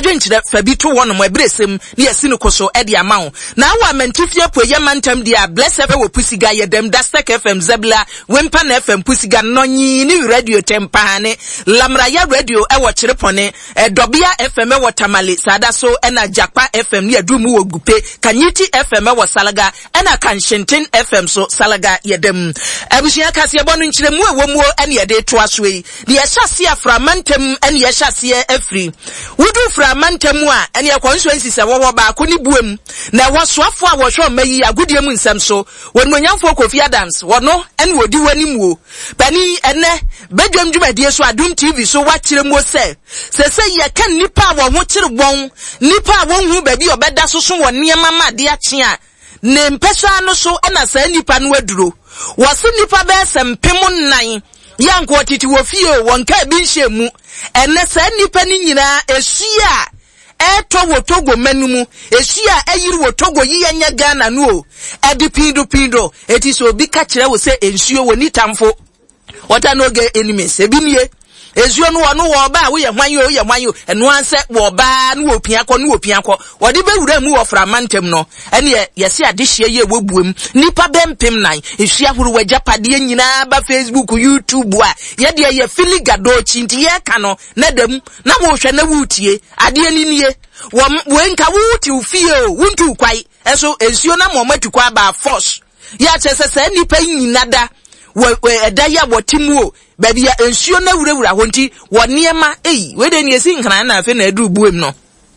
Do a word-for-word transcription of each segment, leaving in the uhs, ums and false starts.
dwenkyere fa bi to wono mo ebresem ne yesi no koso e de ama wo na wa mantifie po ye mantam dia bless F M wo pusiga ye dem Dastek F M Zebla Wempa na F M pusiga nonyi ni radio tempane Lamraya radio e wo kyerepone e Dobia F M e wo Tamale sada so e na Jakpa F M ne adumu wo gupe Kanyiti F M e wo Salaga e na Kanshenten F M so Salaga ye dem abusia kase bonu nkyeremu e wo mu e ne de to asoi de ye hyase aframantam e ne ye hyase afri wudu framantam a e ne constituency se wo ba ko ni buem na wo soafo a wo hwe mayi agudie mu nsam so won monyamfo Kofi Adams wono ene wodi wanim wo bani ene bedwam dwumadie so Adum T V so wakyere mo se se se ye kan nipa wo ho kyere bon nipa wo hu ba bi obeda so so wo niema ma de akye a ne mpesa no so ena sa nipa no aduro wo se nipa be sempem nnan yanko titi wo fie wonka bi nhemu ene sa nipa ni nyina esua eto wotogo manumu esua eyiri wotogo yiyanya Ghana no edipindo pindo etiso obi ka kire wo se ensuo woni tamfo wota no ge enemies ebimie esuo no wono wo ba wo ye hwan yo ye hwan yo eno anse wo ba no opia kọ no opia kọ wode bewura mu wo framantem no ene ye se adehye ye wobuem nipa bempem nan esua huru wajapade nyina ba Facebook YouTube a ye de ye filigado chinti ye ka no na dam na wo hwe na wutie ade ni nie wo wenka wuti ufie o wuntu kwai eso esuo na mo matukwa ba force ya chese se nipa nyina da we eda ya wotimu o baby ya ensuo na wurawura honti wo niema ei we de ne esi nkran na afi na adu buem no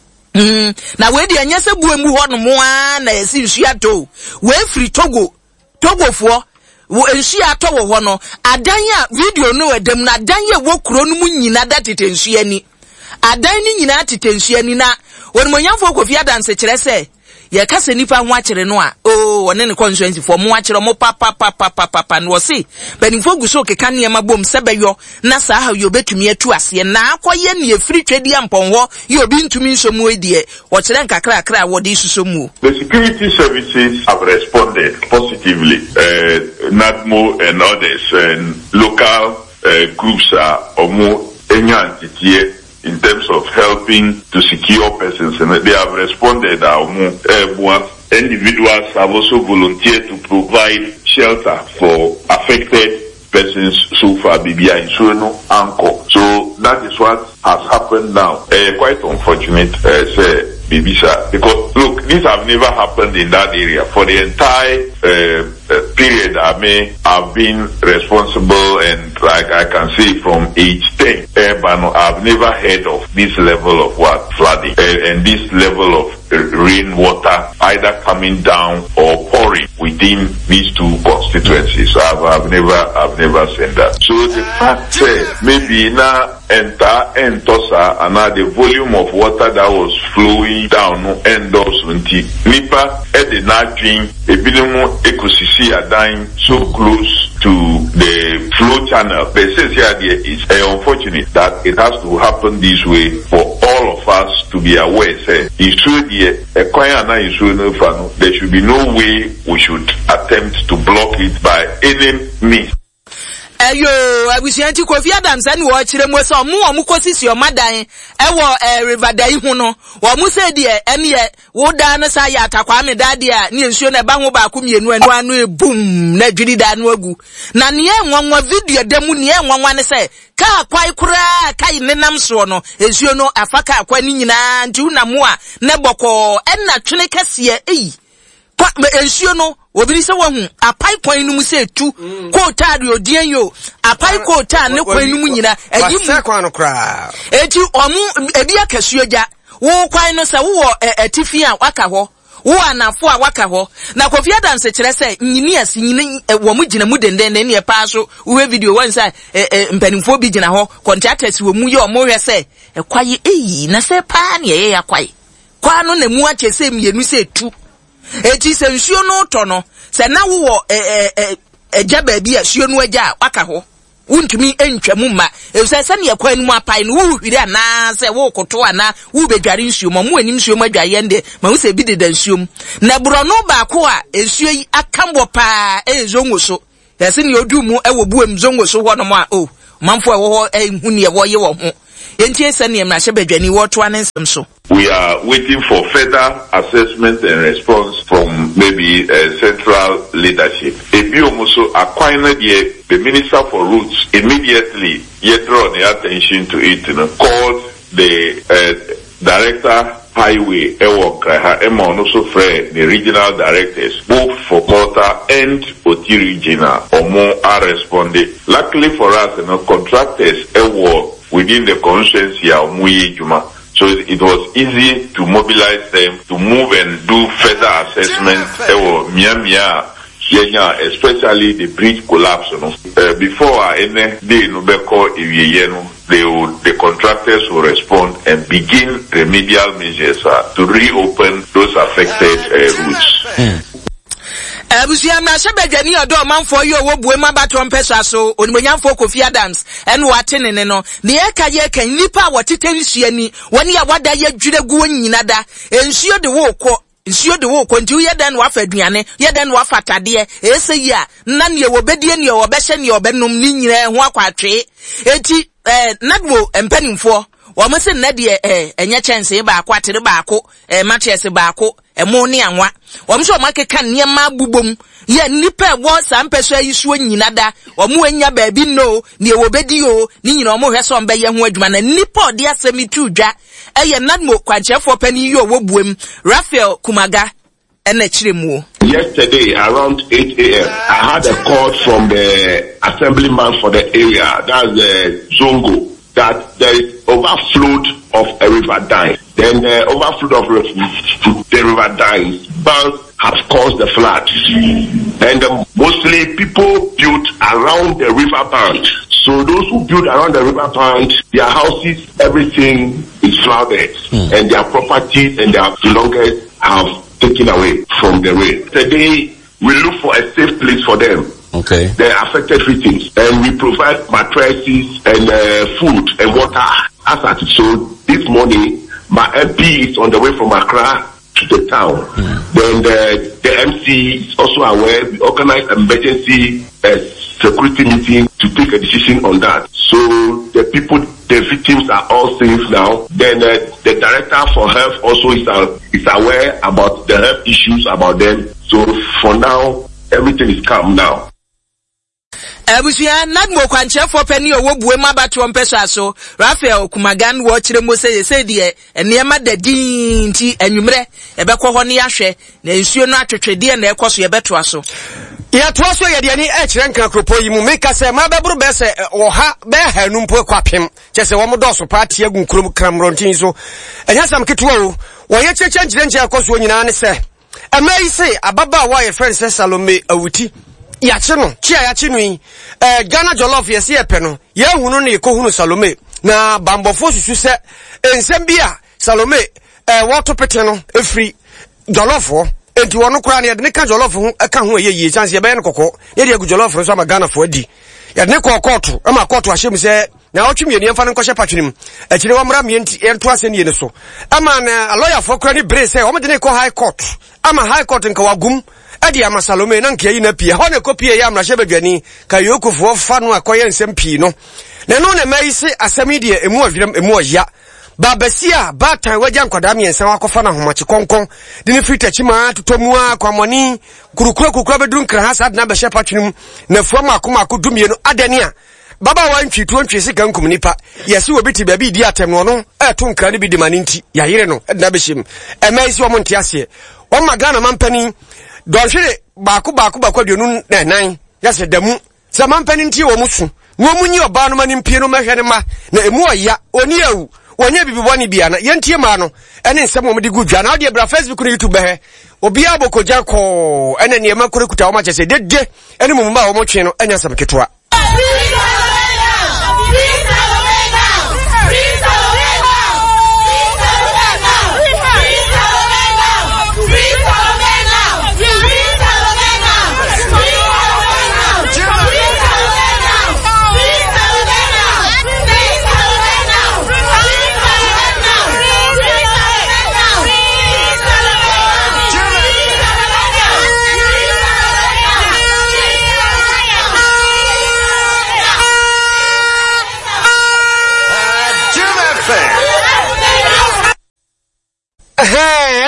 mm na we de anya se buem ho no mo a na esi nsuo ato we free Togo Togofo wo ensuo ato wo ho no adan ya video no edem na adan ya wo kuro no mu nyina da tete nsuo ani adan ni nyina tete nsuo ani na won monyamfo Kofi Adams kire se ye kase nipa ho akere no a o wone ne constituency for mo akere mo papa papa papa no se benifo guso keka ne ma bom sebeyo na sa ha yo betumi atu ase na akoye ne efiri twedi amponho ye obi ntumi nsomu edie wo kire nkakra akra wo de susomu. The security services have responded positively. uh, NADMO and others and local uh, groups are omo enyantitie in terms of helping to secure persons, and they have responded. Uh, individuals have also volunteered to provide shelter for affected persons so far, B B I Insuno Anko. So that is what has happened now. Uh, quite unfortunate, uh, say, Bibisa, because look, this have never happened in that area. For the entire uh, uh, period, I may have been responsible, and like I can say from age ten, uh, I've never heard of this level of what flooding uh, and this level of uh, rainwater either coming down or pouring within these two constituencies. I've, I've never, I've never seen that. So the fact uh, maybe now enter and tossa and now the volume of water that was flowing down no end up twenty nipa at the nightring a bilumo ecosisi are dying so close to the flow channel. But since here there is uh, unfortunate that it has to happen this way for all of us to be aware. Say, there should be no way we should attempt to block it by any means. Ayo abusianti Kofi Adams ani wo kire mo se omo omo kosisi o madan e wo river dai hu no wo mo se de ene ye wo da na sa ya atakwa me da de a ne ensuo na ba ho ba ko mienu anu anu e boom na dwiri da anu agu na ne enwanwa video da mu ne enwanwa ne se ka kwai kura kai nenam so no ensuo no afaka akwa ni nyina ntu na mo a ne boko enna twene kase ei kwa ensuo no obiri se wahu apai kwan nu mu se tu ko tade odien yo apai ko ta ne kwan nu mu nyina eyi mu kwan no kra eti omu ebi akasuo gya wo kwan no se wo atifi a waka ho wo anafo a waka ho na Kofi Adams kire se nyini asi nyini wo mu gina mu denden ne ne pa so wo video wan say mpanimfo bi gina ho contractors wo mu ye o mo hwe se ekwaye eyi na se pa ne ye yakwaye kwa no na mu ache se mienu se tu eti se nsuo no to no se na wo eh eh eja ba bi asuo no aja waka ho wuntumi entwamu ma e se se ne kwa anu apai no wo hwire ana se wo koto ana wo bedware nsuo mo mo anim nsuo madwaye nde ma wo se bi de nsuo na bro no ba ko a nsuo yi akambo pa e zongo so se ne odu mu e wo buem zongo so ho no ma o manfo e wo ho e hu ne wo ye wo ho Yentie sani emrashe bedwani woto anensem so. We are waiting for further assessment and response from maybe uh, central leadership. If you also acquire the Minister for Roads immediately, yet draw the attention to it, you know, called the uh, Director Highway, Ewokra, Emma also Fred, the regional directors, both for Malta and Oti Regional, or more are responding. Luckily for us, you know, contractors, Ewo, within the constituency, are Muyi Juma. So it, it was easy to mobilize them to move and do further assessment. Ewo, Mia Mia, Yenya, especially the bridge collapse, you know. Uh, before any day, Nubeko, Ivyenu, they will, the contractors will respond and begin remedial measures uh, to reopen those affected uh, routes. Mm. Abusia na shebedwani odo manfo yo wo buema batom pesa so onimonyamfo Kofi Adams en watene ne no ne eka ye kan nipa wotete nsuani woni ya wada ye dwiregu nyina da ensuo de wo kɔ nsuo de wo kɔ nti ye dan wa fa aduane ye dan wa fa tade ese yi a na ne wo bedie ne wo behye ne obenom ni nyina ho akwatwe eti eh nadwo empanimfo wọ́n sì nẹ́ẹ̀dì ẹ̀ ẹ̀nyẹ́ chẹ́nsì baako àtẹ̀rẹ̀ baako ẹ̀ mattress baako ẹ̀mú ní ànwá wọ́n sọ wọ́n kẹ́kẹ́ ní ẹ̀ma bubom yẹ nípa ẹ̀wọ́ sàmpẹ̀sọ ẹ̀yí sọ nyina da wọ́n mú ẹ̀nya bẹ̀ẹ̀bi nọ ní ẹ̀wọ́ bẹ́ẹ̀di o ní nyina wọ́n hwẹ́ sọ ọ̀bẹ yẹ ho adwuma na nípa ọ̀dí asẹ́mi tú dwa ẹ̀yẹ nnadmo kwankyerẹ́fọ́ pẹ́ni yìí ọ̀wọ́ buem Raphael Kumaga ẹ̀nà ẹ̀kyerẹ́ mu. Yesterday around eight a.m. I had a call from the assemblyman for the area, that's the Zongo, that there is overflow of a river dike. Then the uh, overflow of the river dike banks have caused the flood. And uh, mostly people built around the river bank. So those who build around the river bank, their houses, everything is flooded. Mm. And their properties and their belongings have taken away from the rain. Today, we look for a safe place for them. Okay. The affected victims, and we provide mattresses and uh, food and water as at so this morning my M P is on the way from Accra to the town. Mm. Then the, the M C is also aware. We organized an emergency uh, security meeting to take a decision on that. So the people, the victims are all safe now. Then uh, the director for health also is, uh, is aware about the health issues about them. So for now, everything is calm now. Abusia nadmo kwankyerefo pani owo buema batom pesa so Raphael Kumagan wo kyerɛ mo sɛ sɛ de enema dadin nti anwumre ebekɔ hɔ ne yahwɛ na nsuo no atwetwede na ɛkɔ so yɛbɛtoa so ya toa so yɛ de ani ɛkyerɛ nka kropo yi mu meka sɛ ma bɛboro bɛ sɛ ɔha bɛ ha numpo kwapem kyɛ sɛ wɔn dɔso party agu nkrom kramrontin so ɛnya sam ketewa o wɔyɛ kyerɛkyerɛ nkyerɛ ɛkɔ so nyinaa ne sɛ ɛmɛ yi sɛ ababa wa yɛ friend sɛ Salome Awuti yache no chia yache no yi eh Ghana jollof yesi epe no ye hunu ne ekohunu Salome na bambofo susu se ensem bia Salome eh woto pete no efri jollof ho enti wono kura ne de ne ka jollof ho eka ho ye ye chance ye be ne kokko ye de gu jollof so ama Ghana fo adi ye de ne kokko ama kokko ahyem se na otwe mienu yemfa ne nkɔhye patwenem akire wo mra mienti ento ase ne ne so ama na lawyer fo kura ne bre se wo de ne kɔ high court ama high court nka wagum adi ama Salome na nkia yi na pie ho ne kopie ya amra hyebadwani ka yokufo fa no akoye nsem pii no na no na mai se asami de emu aviram emu oya babasia batan wagya nkwada miensa wakofa na homache konkon de ne fritachi ma totomu akwamoni kurukura kurukura bedun kra ha sad na be shepatwinum na fuam akoma akodumie no adani a baba wa ntwi to ntwi sika nkum nipa yesi obi ti baabi di atem no no eto nkra ne bi de mani nti ya yire no na be hyem emai si wo monte ase wo magana mampani donhwere baako baako baako aduonu na nan yase damu samampani nti wo musu wo munyi oba no mani mpie no mehwe ne ma na emu oya oni awu wonye bibiboni bia na yentie ma no ene nsem wo mede gudwa na odi bra Facebook na YouTube he obi abokogya ko ene ne ma korekuta wo ma chese dede ene mumba wo mo twe no enya sam ketwa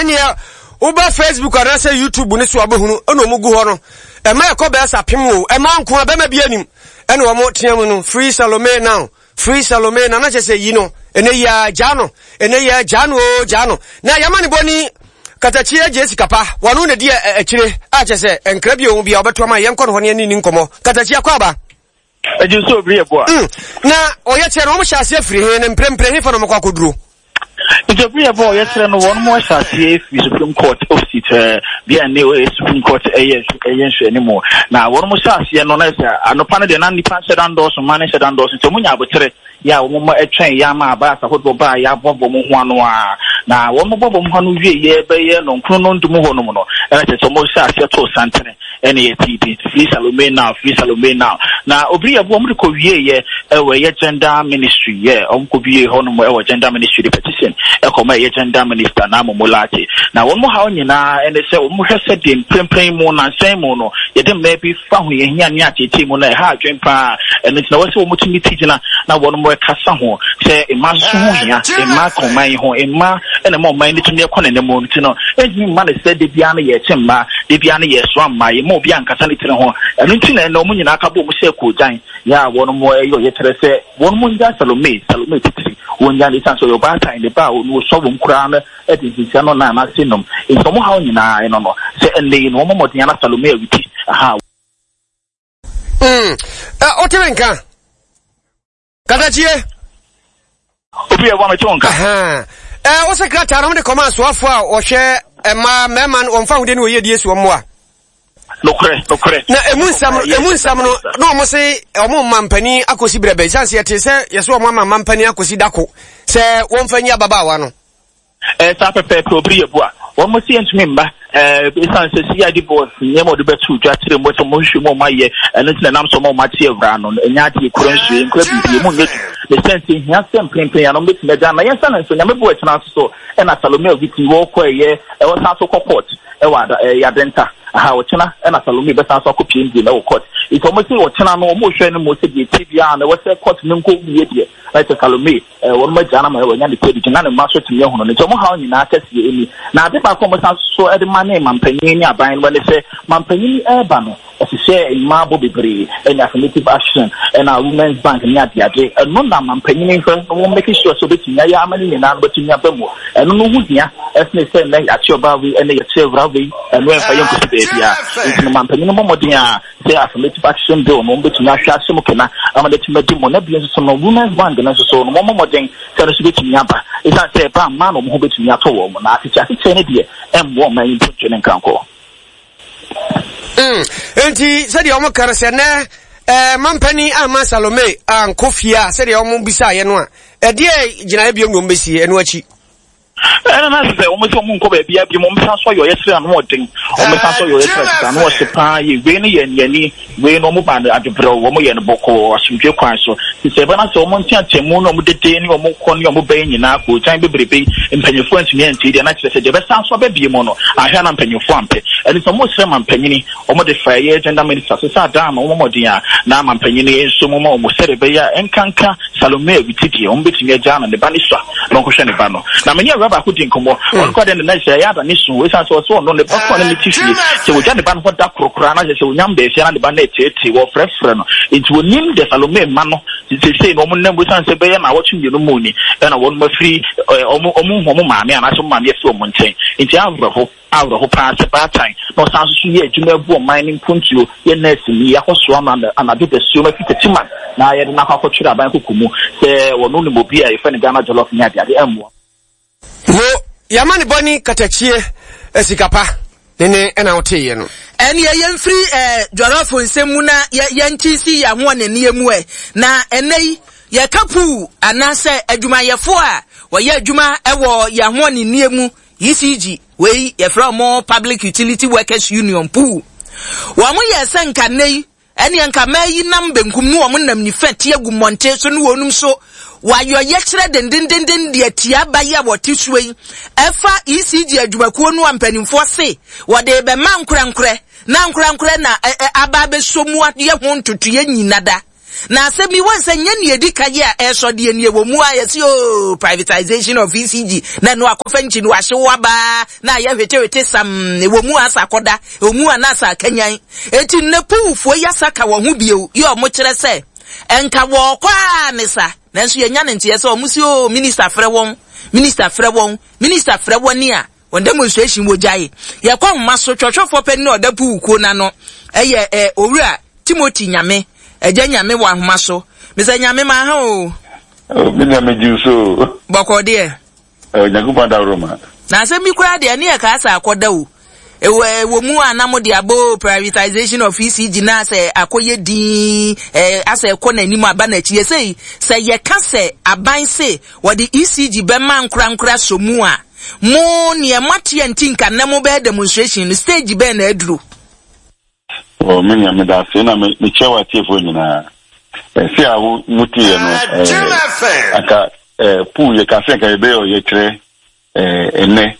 enye uba Facebook and say YouTube ni so abehunu eno mugu ho no e ma yakọ be asapem o e ma nko abema bi anim ene wo mo team no Free Salome now Free Salome na na chese yi no ene ya jano ene ya jano jano na yamani boni katachie Jessica pa wanu ne die akire a chese enkra bi o bi obeto ma yenko no ne ni nkomo katachie kwa ba eju so bi e boa na oye che no mo hyase afiri he ne mprempre he fa no makwa koduro It's a real boy, yes, and one more shall see if the Supreme Court of it be a new Supreme Court anymore. Now, one more shall see, and no less, and no panel, and the passed doors, and managed doors, and so many are ya one more a train, Yama, Bass, a football by Yabobo Muano. Now, one more Bobo Muanu, ye, bay, no, Cronon to Muhono, and it's almost shall see a toast, Santana, and a T P, Free Salome now, Free Salome now. Now, Obria woman could ye, a gender ministry, yeah, Uncle be a home or gender ministry petition. Ekoma agenda minister na momolati na won mo ha nyina ene se won mo hwese de prempren mu na nsem mu no ye de maybe fa ho ye hia ne atete mu na ha adwen pa ene tina wose wo mutumi tigina na won mo kasa ho se ema so ho hia ema koman ho ema ene mo man nitumi ekɔ ne mu ntino eji ma ne se de bia na ye chemma de bia na ye so amma ye mo bia nkasa ne tire ho ene ntina na mo nyina aka bo mo se ko jan ya won mo eyo ye tere se won mo nja Salome Salome titiri won ja ne sanso yo ba time de ba no so won kura na e de sisia no na na sinom e so mo ha nyina e no no se ene no mo modin na Salome awiti aha mm eh otemenka kadachie obi e wa me tonka aha eh wo secretary no de command so afo a wo hwe ema mema on fa hude ne oye die so mo a Lokre, lokre. Na emunsam emunsam no no mo se omo mampani akosi brebe chance yete se yeso omo mampani akosi dako se won fanya baba wa no eh sa pepe probri ebua won mo se ntumi mba eh isan se si adi boss nyemo de betu dwa tire mo so mo hwe mo maye ene tina nam so mo ma tie evra no enya ati ekura nsu enkura bi mo ngetu the sense hia sem pempen ya no beti na na yensa na so nyame bo etena so e na Salome ogiti wo kwa ye e wo sa so court e wa ya denta aha ochina e na Salome be sa so ko P M D na wo court ito mo se ochina no mo hwe no mo se die T V a na wo se court no nko wie die right Salome e wo ma jana ma wo nya de pedi na na ma so tumi ho no nto mo ha nyina akasi eni na ade ba ko mo sa so e de ma na mampanyin ni aban no ne se mampanyin e ba no e se ma bo bebre e na affirmative action e na women's bank ni ade ade no na mampanyin nfa no make sure so beti nya ya amani ni na beti nya ba mu e no no hu dia e se se na ya chi oba we e na ya chi evra we e no enfa yen ko se be bia e no mampanyin mo modin a se affirmative action bill no beti nya hwa se mo kena amade ti medi mo na bi so no women's bank na so so no mo modin se no se beti nya ba e sa se ba ma no mo beti nya to wo mo na ati ati che ne die em wo man yin to ne kanko mm enti se de omo kare se ne eh mampani ama Salome an kofia se de omo bisa ye no a e de gina bi om besi eno achi ana na se o mo se mo nko ba bia bi mo mfa so yo yetre an modin o mo mfa so yo yetre an wo se pa ye we ni ye ni we no mo ba na adebro wo mo ye no boko asumdwe kwan so se ba na se o mo ntia temu no mo dede ni o mo ko ni o mo ba nyina ko tan bebrebe mpanyefo antumi anti de na kire se de be san so ba bi mo no ahwa na mpanyefo ampe eni so mo sere mampanyini o mo de fa ye gender minister so sa da ma o mo modin a na mampanyini so mo mo sere be ya enkanka Salome abitidi o mo betimi agya na ne ba ni so no ko hwe ne ba no na me raba ko din komo on ko den na se ya da ni so we san so so no le ba ko na tifi se wo ja ne ba no da krokra na se wo nyam be se na ne ba na etete wo frefre no it wo nim de Salome ma no se se no mo nem we san se be ya na wo tumi no mu ni na wo ma free o mo o mo mo ma me ana so ma me se o mo nten nti avro awro ho pass ba time no san so ye adwuma bu o mining puntuo ye nurse ni yakoso ama na de besuo ma fitatima na ye na akwa twira ban kokumu se wo no ni mo bia ye fa ne Ghana jollof nya de ade amwo wo yamani boni katachie esikapa nene ena oteye no ene ye free eh jollof nsemu na ye ntisi ya ho ne niemu e na enei ye kapu anase adwumayefo a wo ye adwuma ewo ya ho ne niemu E C G we ye from more Public Utility Workers Union pool wa mo ye senka nei ene enka mayi nam benkum no mo nam ni fete agumonte so no wonum so wa yo ye kire dendendenden de atia ba ye wotisuei efa E C G adwumakuo no ampanimfo se wo de be man nkurankure na nkurankure na aba be somu ye ho ntutu ye nyinada na asemi wonse nya ne edika ye a eso de ne wo mu ayesi o privatization of E C G na no akofa nchi no ahye waba na ya hwetewete sam ne wo mu asa koda wo mu anasa kanyan eti ne puufo yasaka wo ho bio ye o mo kire se enka wo kwa ne sa nanso ye nya ne ntie se o musi o minister frɛ won minister frɛ won minister frɛ won a on demonstration wo jaye ye kwa homa so twotwofo pani na odapu uko na no eye eh owura Timothy Nyame eja Nyame wa homa so misa Nyame ma ha o o mi Nyame ji so boko de e Nyakuba da Roma na se mi kura de ne e ka asa akoda o ewe wo mu anamo de abo privatization of E C G na se akoye din eh asa ekọ na nimu aba na chi sei se ye ka se aban se wo de E C G be man kura nkura so mu a mo ne matie ntinka na mo be demonstration stage be na aduru o me nya me da se na me chewa tiefo nyina eh se awu mutie no eh aka eh pu ye ka se ka be o ye tre eh ene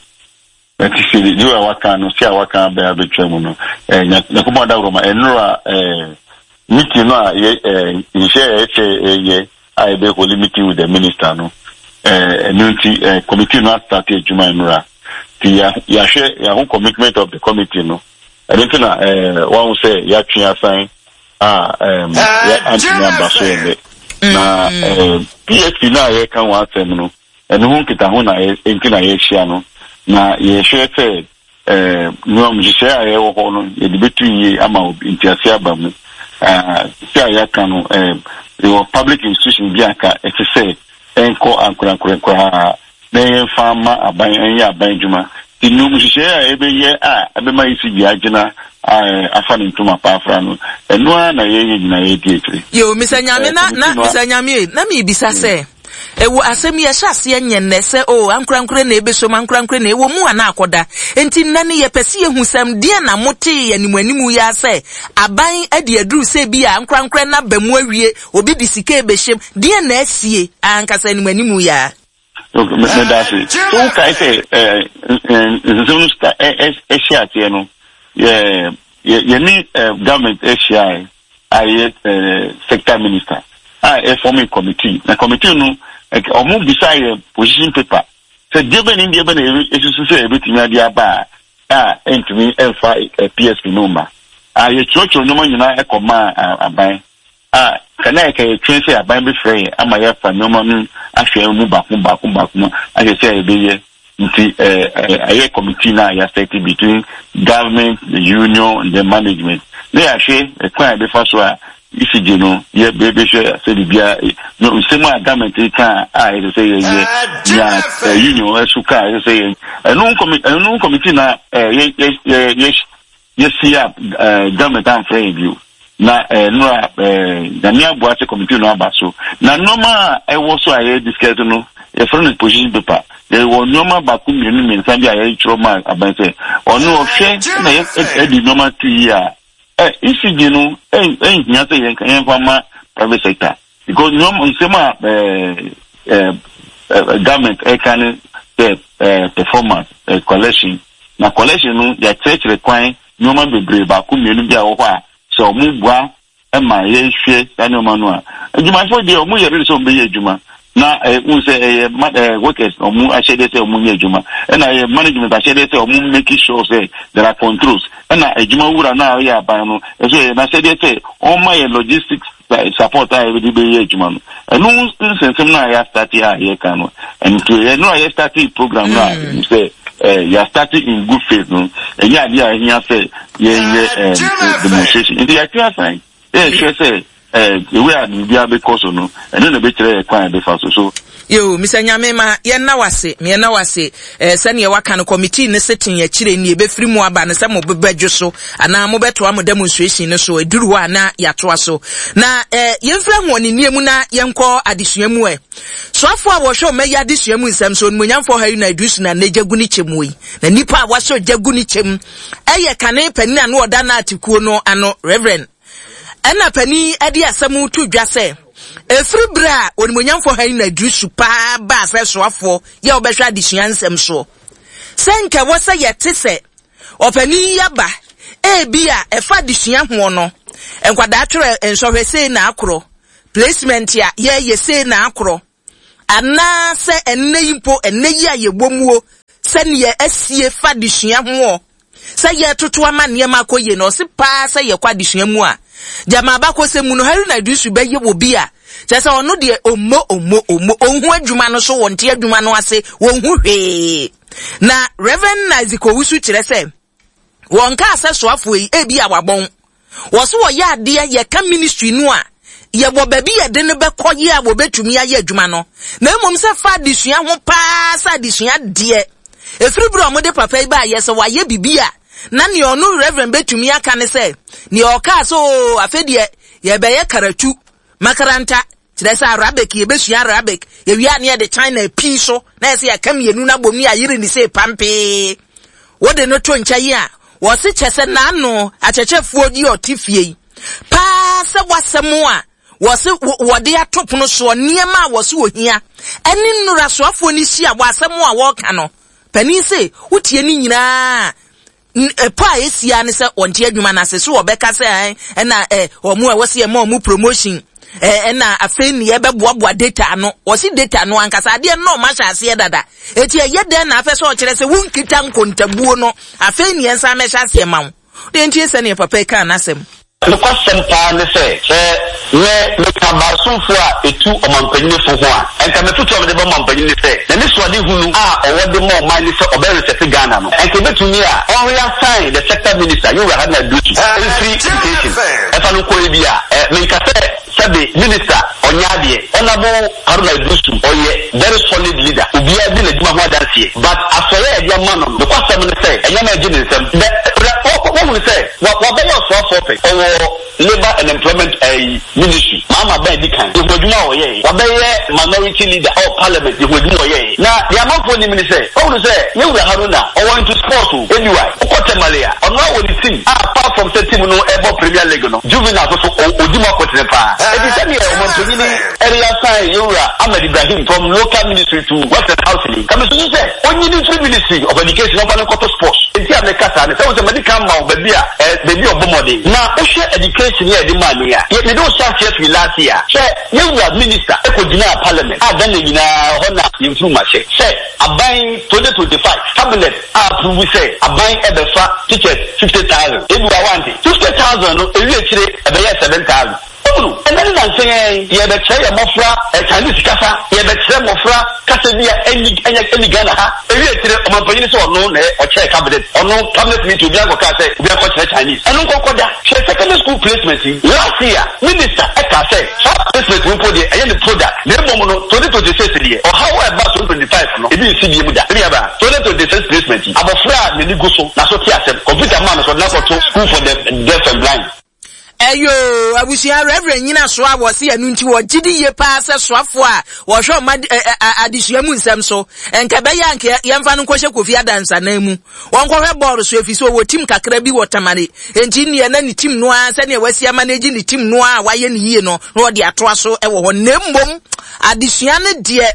ati se di wa waka no se awaka be abetwa mu no eh Nyakuba da Roma enura eh meeting no a ye eh ye che ye I be holy meeting with the minister no eh nunti eh committee no start ejuma enura ti ya ya share ya whole commitment of the committee no I don't know eh one say ya twa sign ah um ya anti member so ene na eh P S P na ye kan wa asem no eno hu kita hu na ye enti na ye hia no na ye hwe se eh no mjise aye wo ho no ye dibetu yi ama obi ntiase aba mu ah se aye kan no eh your public institution bi aka e se enko ankura ankura na ye fama aban enya aban djuma inu mjise aye be ye a ebe ma isi bi agina ah afani ntuma pa afra no eno na ye ye nyina ye di etire yo misanyame na na misanyame na mi bisa se ewo asemi ya shase yenye se o ankrankre na ebeso mankrankre na ewo mu ana akoda enti nane ye pese ye husam dia na mote ya nimanimu ya se aban ade aduru se bia ankrankre na bamu awie obi disika ebehjem dia na asie ankasa nimanimu ya okay me da se so kai se eh zunu sta asia tie no ye ye ni government asia ai sector minister ah a forming committee na committee no omo beside position paper so debe ni debe na esusu se ebetimi ade aba ah entimi enfa P S P number ah ye chocho nyoma nyina ekoma aban ah kana e ka twen se aban be free ama ya fa nyoma nu ahwe mu bakun bakun bakun age se ebeye nti eh aye committee na ya set between government, the union and the management they ahwe e kwa be fa so a E C G no ye baby share say the bia no same government can I say ye ya union suka say no committee no committee na ye ye ye ye see up government and friend you na no na nia boate committee no abaso na normal e wo so aye discuss no e friend position paper e wo normal ba ku mi ni mi san bia ye trauma abanse ono ohwe na ye di normal two year eh E C G no eh eh nya say yen kan fama private sector because no nsema eh eh government eh kan the performance collection na collection no ya church require no man bebre ba ku mienu bia wo kwa so mu bua e ma ye hwe ya no ma no a adwuma fo de o mu ye re so be ye adwuma na eh un say eh workers o mu a shede say o mu ye adwuma e na eh management a shede say o mu make sure say there are controls na ejuma wura na ya ban no eso na say dey say on my logistics support I will be ejuma no enu nsensem na ya start ya here kan no and to you know ya start program na say eh ya start in good faith no enya dia here say ye ye demonstration in the actual sign eh sure say eh we are bia because no enu na be kire kwan be fa so so yo misanyame ma ye na wase me na wase eh sane waka no committee ne setting ya kire ni ebefiri mu aba ne sam obebadwo so ana mo beto am demonstration ne so eduru wa na ya toa so na eh yemfra honi niemu na yenko adesuamu e so afo a wo hwe me ya adesuamu nsam so nmunyamfo ha na adusu na nejagu ni chemu yi na nipa a waso jagu ni chem eye kane pani na no oda na atikuo no ano reverend ena pani ade asam tu dwase efri bra onimonyamfo ha na adusu pa ba afeso afo ye obehwa adesua nsam so senka wo se yete se opani yaba e bia efa adesua ho no enkwada twere ensohwese na akro placement ya ye ye say na akro ana se enne yimpo enne yi ayebomuo se ne ye asie fa disua ho se ye toto ama ne ma koye no se pa se ye kwa disua mu a jama ba ko se mu no Haruna Iddrisu be ye obi a je se ono de ommo ommo ommo onhu adwuma no so wonte adwuma no ase wonhu hwe na Reverend Isaac Owusu kire se wonka asesoafo yi ebi awabon wo so wo ya ade ye ka ministry no a ye bo ba bi ye de ne be koye a wo betumi aye adwuma no na emom se fa disua ho pa sa disua de efiri bro mo de papa yi ba ye se wa ye bibia na ne onu Reverend betumi aka ne se ne oka so afedie ye be ye karatu makaranta kire se Arabic ye besua Arabic ye wi ane de China pi so na se ya kam yenu na bom ni ayire ni se pampe wo de no to ncha yi a wo se chese na no achechefuo di otifie pa se wasemu a wo se wo de atop no so niema wo se ohia eni nura soafo ni si a wasemu a wo ka no pani se wotie ni nyina pa esia ne se onte adwuma na se so obeka se eh na eh omu a wo se ma omu promotion eh na afeni ye beboaboa data no wo se data no ankasa de no ma sha ase dada eti ye de na afa so o kire se wunkita nkontabuo no afeni ensa me sha ase ma wo de ntie se ne papa ka na asem the question pan say say we me ka ba sunfo a etu omanpanyi fo ho a enka me tutu o de ba omanpanyi ni say na ni so de hunu a owo de mo man ni say obere se Ghana no enka betumi a on we assign the sector minister you will have na duty free education e fa no ko e bia me ka say sabe minister onyade honorable Haruna Iddrisu oye very solid leader obi a di na djuma ho adanse but afere e dia man no the question me say enya na gine nsem what we say what what be your so for labor and employment uh, ministry mama ben di kan if we o ye what be minority leader or parliament if we o ye na the amount for the minister how we say you will Haruna or want to sport anyway o Malia or no with the team apart from the team no ebo Premier League no juvenile so odimo kwetene pa e di say e mo to ni area sign you Ahmed Ibrahim from local ministry to Western Housing come so say only the ministry of education of Balokoto sports enti amekasa ne say o medical man be bia eh be bi obomode na o share education here the man here ye me don start here last year say you are minister e ko dina parliament a dan nyina ho na improve ma say say aban twenty twenty-five cabinet approve say aban e be fa ticket fifty thousand e bu want fifty thousand no e wi kire e be seven thousand and then I'm saying, you have a chair, Mofra, a Chinese Kasa, you have a chair, Mofra, Casavia, any any Ghana, a real Omapanis or no, or chair cabinet, or no cabinet me to Bianco Casa, Bianco Chinese. And no Kokoda, she secondary school placement last year, Minister Eka said, placement will put the end product, the moment twenty twenty-six year, or however twenty-five, no, it is C D Muda, twenty twenty-six placement, about Fra, the Niguso, Nasotia, computer man, so now to school for the deaf and blind. Eyo abusia Reverend nyina so a wo se anu nti wo gidi ye pa se soafo a wo hwe ma adisua mu nsem so enka be ya nka yemfa no kohye Kofi Adansa na mu won kohwe ball so efi so wo team kakra bi wo tamare enti ne na ni team no a se ne wasia manage ni team no a waye ne yie no no de atoa so e wo ho nembom adisua ne de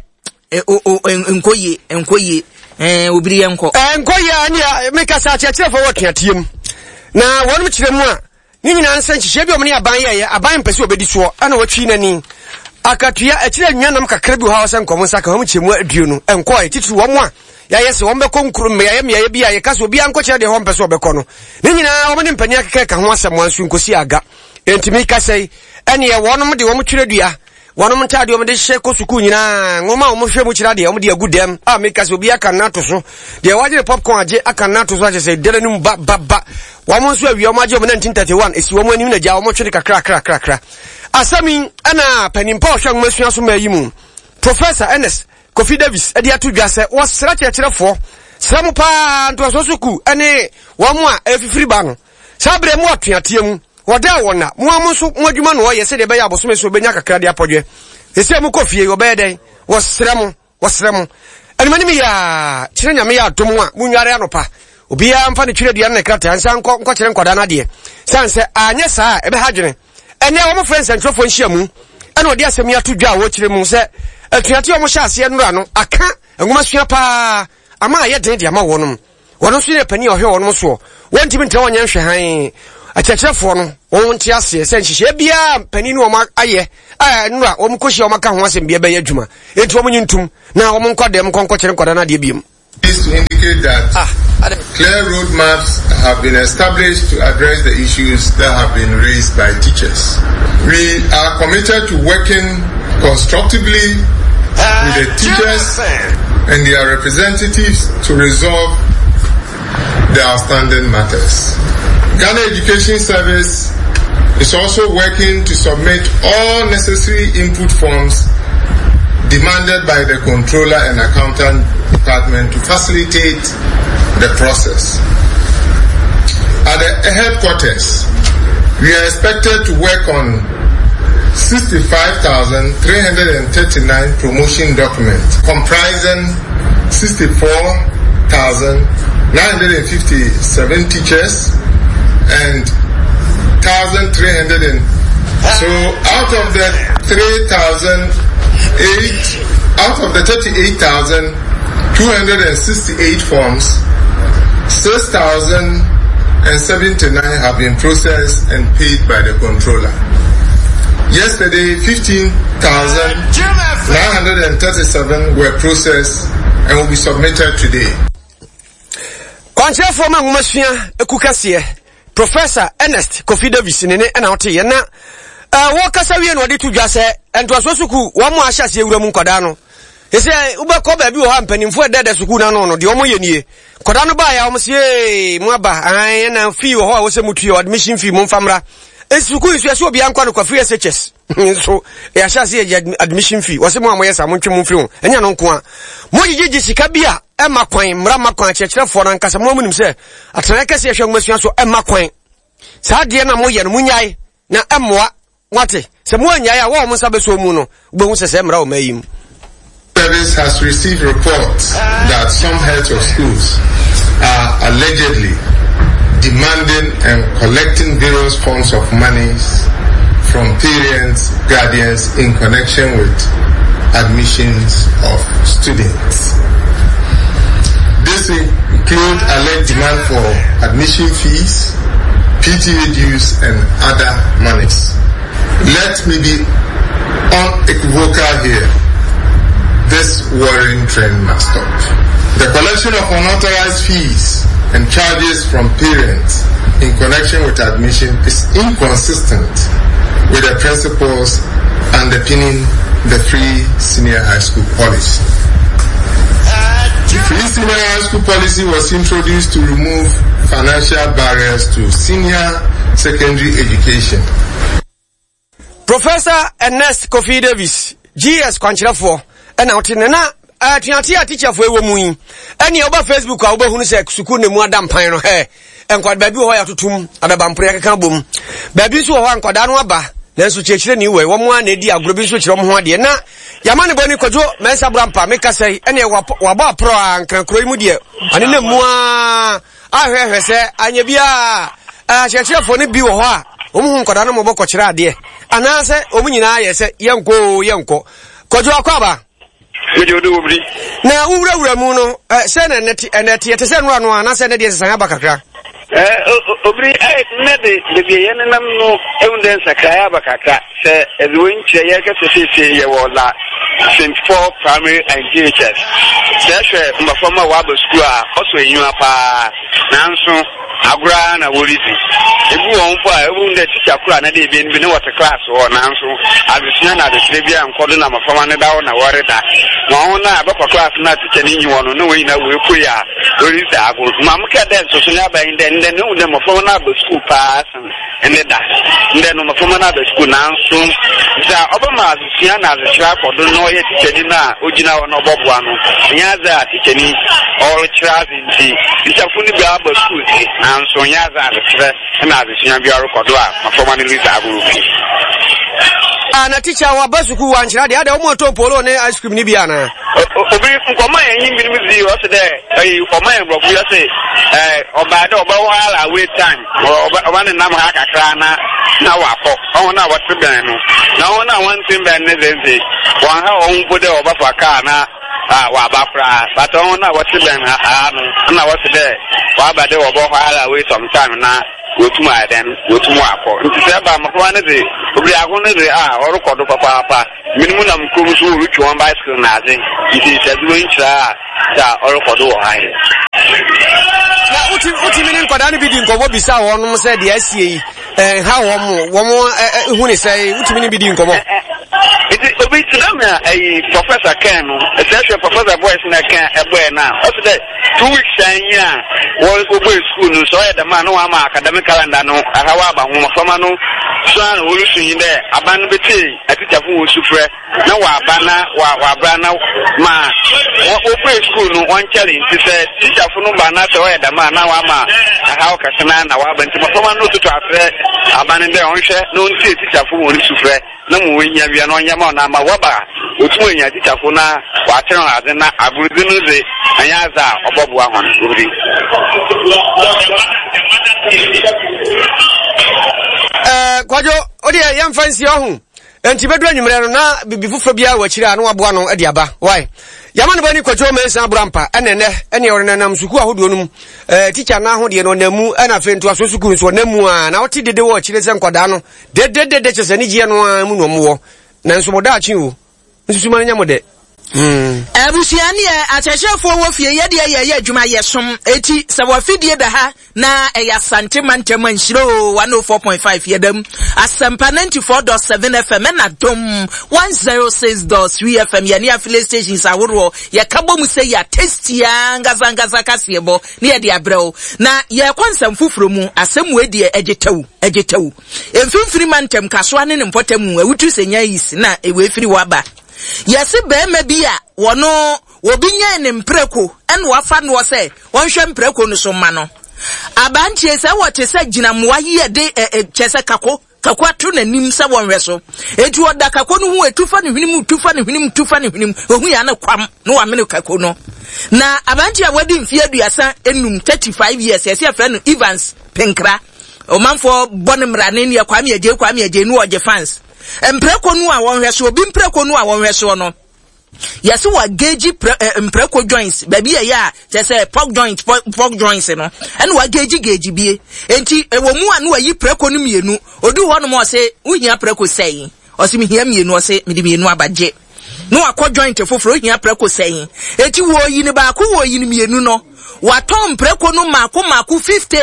enkoye enkoye eh obiri enko enkoye ani make sa chechefo wo kiatiem na wonu kiremu a ni nyina nsan hihye bi omni aban ye aban mpese obedi so ana watwi nani akatua akire nwanam kakra bi ha wasan komo saka ho chemu aduo no enko e titiri wo mo a ya yese wo mbekọ nkuru me ya me ya bi ya kaso obi anko kire de ho mpese obekọ no ni nyina wo ne mpania keke ka ho asem ansu nkosi aga entimi kasai ene ye wonom de wo mo twire dua wonom ntade wo mo de hye ko suku nyina ngoma wo mo hwe mo kira de wo mo de agudem a me kaso obi aka nato so de waje popcorn age aka nato so age se dere num ba ba ba wamo nso awi omo agye nineteen thirty-one esi womo anim na gya womo twede kakra kakra kakra asami ana panimpa ohwa ngomasua so mayi mu Professor Ernest Kofi Davis edi atu dwase wosra kyerkyerefo sramu pa nto so suku ene womo a efifiri ba no sabre mu atuatea mu woda wona mu amu so mu adwuma no ye se de be ya bosome so benya kakra de apodwe ese mu Kofi yo be den wosramu wosramu animani mi ya kyerɛ nyame ya atom a mu nware anopa obi ya mfa ne twire dua na krata ansa nko nko kyerɛ nkwada na de sanse anye saa ebe hadwene ene wo mo friends entrofo nhia mu ene odi asem ya to dwa wo kyerɛ mu se atuate wo mo hya ase nura no aka ngoma sua pa ama ye den de ama wonom wono so ne pani ohwe wonom so wonti mi ntra wonya nhwe han akyerɛkyerɛfoɔ no wɔn nte ase sɛ nhyehyɛ bia panin no wɔn ayɛ a nura wɔn kɔhyia wɔn aka ho asɛm bia bɛyɛ adwuma enti wɔn nyintum na wɔn nkɔ dɛm nkɔ nkɔkyerɛ nkɔda na deɛ biem. Is to indicate that ah, clear roadmaps have been established to address the issues that have been raised by teachers. We are committed to working constructively with the teachers and their representatives to resolve the outstanding matters. Ghana Education Service is also working to submit all necessary input forms demanded by the controller and accountant department to facilitate the process. At the headquarters, we are expected to work on sixty-five thousand three hundred thirty-nine promotion documents comprising sixty-four thousand nine hundred fifty-seven teachers and one thousand three hundred. So out of the three thousand eight, out of the thirty-eight thousand two hundred sixty-eight forms, six thousand seventy-nine have been processed and paid by the controller. Yesterday, fifteen thousand nine hundred thirty-seven were processed and will be submitted today. Kwanche forma ngumasua ekukasiye Professor Ernest Kofi Davis nene ena ote ye na eh wo kasa wie no de tudwa se entoaso suku wo mo ahya se ewura mu nkoda no ese ubekọ ba bi wo ha mpanimfo edede suku na no no de wo mo ye nie koda no ba ya wo mo se mu aba an na fee wo ho wo se mutu admission fee mo mfamra esuku isu ese obi ankwa no kwa free S H S so e ahya se admission fee wo se mo amoye sa mo ntwe mo free ho enya no nko a mo gigigi sika bia e makwan mra makwan chechirefo na nkasa mo munim se atana kase ehwe ngmasua so e makwan sa de na mo ye no munyai na emoa wate se mo anyai a wo mo sabe so mu no gbehu se se mra o mayim. Service has received reports that some heads of schools are allegedly demanding and collecting various forms of monies from parents, guardians in connection with admissions of students. This includes alleged demand for admission fees, P T A dues, and other monies. Let me be unequivocal here. This worrying trend must stop. The collection of unauthorized fees and charges from parents in connection with admission is inconsistent with the principles underpinning the free senior high school policy. The free senior high school policy was introduced to remove financial barriers to senior secondary education. Professor Ernest Kofi Davis, G S Kwanchirafo, and out in na atiatia teacher for ewo mu yi eni oba Facebook a oba hunu se suku ne mu adam pan no he enkwad ba bi ho ya totum adaba mpre keka bom ba bi so ho ankwada no aba nanso chechire ni we wo mu an edi agro bi so chire mo ho ade na yama ne boni kwadwo mensa brampa meka sei eni wa ba pro an krankro mu de ani na mu a ahwehwe se anya bia a chechire fo ne bi wo ho a omu hu nkwada no mo bokọ chire ade ana se omu nyina ye se yenko yenko kwadwo akwaba na ura ura mu no eh se na neti neti te se no no na se ne de sesan abakakra eh obri eh ne de de bi ye nam no eunde sakaya abakakra se ezuwen che ye ka se se ye wola twenty-four primary and G H S se hwe mbafoma wa ba school a oso enyu apa nanso agura na worisi ebu won po a ebu nde teacher kura na de bi ne what class wo nanso adesua na de bia nkodo na mafama ne dawo na woreda na won na abakwa class na teacher ni nyi wono no we na we ko ya worisi ago mamka den so so na ba inde inde no de mafama na ba school pass ende da inde no mafama na ba school nanso za obama adesua na adesua kodo no ye teacher ni na ogina wono oboboa no nya za teacher ni all class nti teacher funi bia ba school nanso nya za adesua na adesua bia rekodo a mafama ni lisa ago ana teacher wa basuku wa nchira de ada omo to polo ne ice cream ni bia na obi nkoma yin bi mi zi o se de eh nkoma yin broku ya se eh oba de oba wa ala wait time oba oba ne nam ha kakra na na wa ko on na wa tben no na on na wan tin ben ne zenze wan ha on bo de oba fa ka na ah wa ba fra but on na wa tben ha no na wa se de wa ba de oba wa ala wait some time na wotuma den wotumu akọ nti se ba makwa ne de obri ago ne de ah orokodo papa papa minimum na mkrom so retwe one bicycle na ade nti se duro nchira da orokodo wo han na uti uti mini nkwada ne bi di nkobo bisa wonum se de asie yi eh ha wo mo wo mo hu ne sai uti mini bi di nkobo nti obi tuna ai professor Ken no essential professor boys na Ken eboy na o se de two weeks anya wo obo school no so ya da ma no ama academic calendar no ahawa ba ho fama no so an wo lusu yin de aban beti atita fu wo sufre na wa abana wa wa brana ma obo school no on challenge se teacher fu no ba na so ya da ma na wa ma ahawa kasana na wa banti fama no to afre aban de on hwe no nti teacher fu wo sufre na mu wenya bia no nya ma na ma waba otumo nya teacher fu na wa tere ade na aburudi no ze anya za obobo ahon obri eh kwajo odi ya mfansi ohu enti bedu anwumre no na bibi fufo bia wa kire anu aboa no ade aba why yama no bani kwajo mensa abrampa enene ene ore nanam suku ahodo num eh teacher na ho de no namu ana fentu aso suku so namu a na oti dede wo kire se nkwada no dede dede chese ni gie no a mu no mo na nso mo da achi wo nsusu man nya mo de Mm. Abusiani e atehefo wo fie ye de ye ye adwuma ye som eti se wo fidie da ha na e ya sante mantem anhiro one oh four point five yedam asempa ninety-four point seven F M na dom one oh six point three F M ye ne affiliate stations aworo ye kabo mu se ya testia ngaza ngaza kasebo ne ye de abrɛw na ye kwansam fufuro mu asemu edi egetawu egetawu emfimfiri mantem kaso ane ne mpotamu awutu senya yis na ewe firi waba yesi bema bia wono obinya ne mpreko en wafa no se wonhwe mpreko no so ma no abantie se wote se ginamwa ye de chese kako kako atu nanim se wonhwe so etu oda kako no hu etufa ne hwenim tufa ne hwenim tufa ne hwenim ohu ya na kwam no wa mene kako no na abantie wadi mfie aduasa enum thirty-five years yesi afra no Evans Penkra o manfo bonimra ne ne kwame aje kwame aje no oje fans mpreko nu a wonhwe so obi mpreko nu a wonhwe so no yesi wa gauge mpreko joints baby ya te say pork joint pork joints no and wa gauge gauge bie enti ewo mu anu ayi preko nu mienu odu ho no mo se uhia preko sei osi mi hia mienu o se mi di mienu abaje no akọ joint foforo uhia preko sei enti wo yi ni ba ko wo yi ni mienu no wa tom preko nu mako mako fifty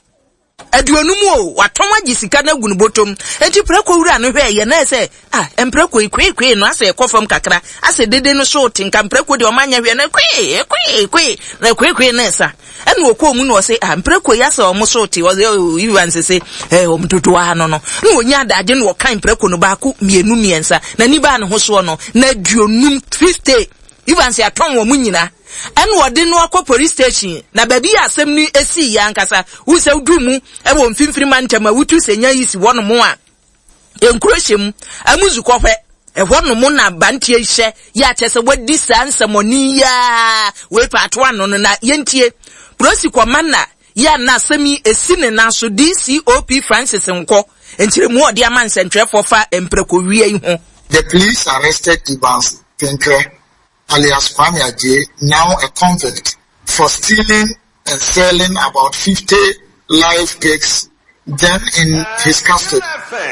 aduonu mu o watom agisika na gunu botom enti preko wura no hwe ye na se ah empreko ikwekwe no ase ekofam kakra ase dede no so tinka preko de omanya hwe na kwe kwe kwe na kwekwe na sa enu okwo mu no se ah preko ya se omo so ti o Ivan se se eh omtoto wa no no no onya adaje no kan preko no ba ku mienu miensa na ni ba no ho so no na aduonum fifty Ivan se aton wo mu nyina enu wode no akọ police station na baby asem ni esi ya nkasa wo se udumu e wo mfimfiri mantem awutu senya yisi wono mo a enkuroshem amuzuko hwe e wono mo na bantie hye ya chese wadi sansemoni ya we pato ano no na yentie prosi komanda ya na asemi esi ne na so D C O P Francis Nko entiremu ode amansentwe fofa empreko wie yi ho. The police arrested Evans Penkra alias Kwame Aje, now a convict, for stealing and selling about fifty live pigs, then in his custody,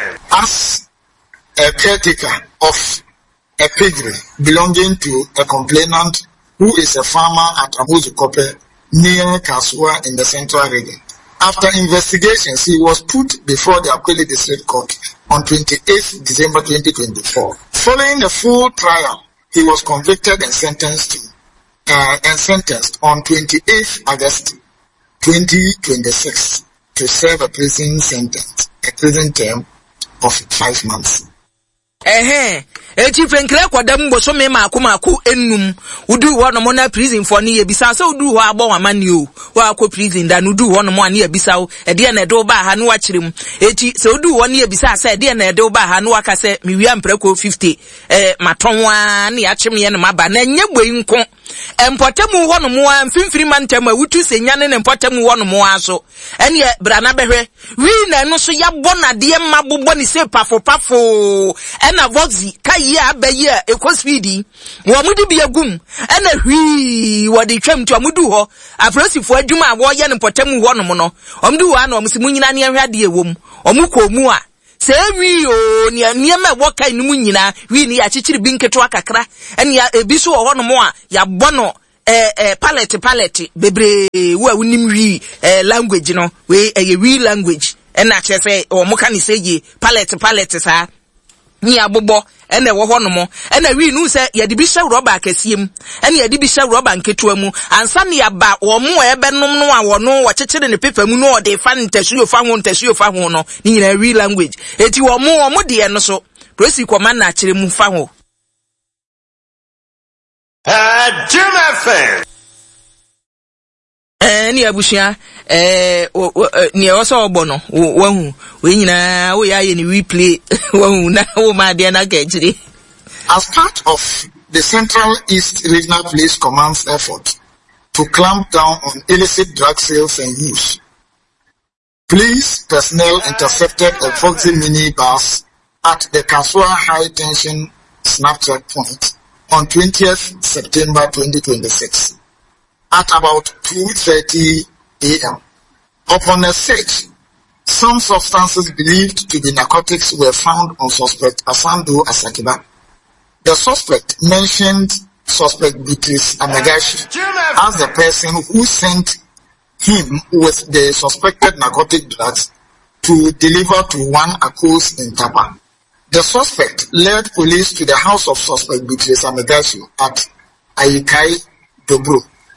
as a caretaker of a piggery belonging to a complainant who is a farmer at Amuzukope near Kasua in the Central Region. After investigations, he was put before the Akweli District Court on twenty-eighth December twenty twenty-four. Following a full trial, he was convicted and sentenced to, uh, and sentenced on twenty-eighth August twenty twenty-six to serve a prison sentence, a prison term of five months. Eh eh chief enkre kwadam boso me maako maako ennum udu ho no mo na prison for ne yebisa se udu ho agbo wamani o wa akọ prison da no udu ho no mo ane yebisa o e de na de ba ha no wa kirem eti se udu ho ne yebisa se de na de ba ha no aka se mi wi ampreko fifty eh matonwa ne ya kyem ye ne maba na nye gboi nko empotemu ho no mo amfimfiri mantem awutu senya ne empotemu ho no mo aso ene bra na behwe wi na no so ya bona de mabobọ ni se pafo pafo ena voxi kai abaye ekospeedi wo mudi bi agum ena hwi wo de twam to amudu ho afrosifo adwuma a wo ye ne potam ho no mo no omdu wa na omsi munyina ne ahwade ewom omuko mu a se wi o ne niema wo kai no munyina wi ni ya chichiri bi nketo akakra ena ya ebi so ho no mo a ya bono eh eh palette palette bebre wo awunim wi eh language no we eh wi language ena chese o mo kan say ye palette palette sa ni abobo ena wo ho no mo ena wi nu se ye de bi hye rubber akasiem ena ye de bi hye rubber nketua mu ansa ne aba wo mo ebe nom no a wo no wo chechire ne paper mu no o de fa ntasuo fa ho ntasuo fa ho no ni nyina wi language eti wo mo wo mo de no so presi kwama na akire mu fa ho Uh, Jim F M. Eh, ni abushia eh ni oso obono wahu we nyina we ya ye ni replay wahu na wo ma de na gajiri. As part of the Central East Regional Police Command's effort to clamp down on illicit drug sales and use, police personnel intercepted a Voxy mini bus at the Kasua High Tension Snapchat point on twentieth September twenty twenty-six at about two thirty a m Upon a search, some substances believed to be narcotics were found on suspect Asando Asakiba. The suspect mentioned suspect Beatrice Amegashi as the person who sent him with the suspected narcotic drugs to deliver to one Akos in Tapa. The suspect led police to the house of suspect Beatrice Amegashi at Ayikai Dobro.